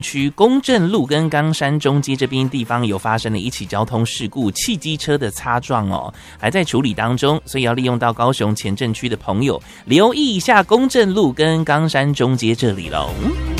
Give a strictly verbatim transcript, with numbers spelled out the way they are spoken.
区公正路跟冈山中街这边地方有发生了一起交通事故，汽机车的擦撞哦，还在处理当中，所以要利用到高雄前镇区的朋友留意一下公正路跟冈山中街这里喽。